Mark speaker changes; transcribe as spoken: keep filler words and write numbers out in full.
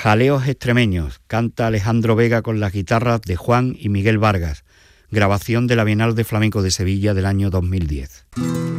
Speaker 1: Jaleos extremeños, canta Alejandro Vega con las guitarras de Juan y Miguel Vargas, grabación de la Bienal de Flamenco de Sevilla del año dos mil diez.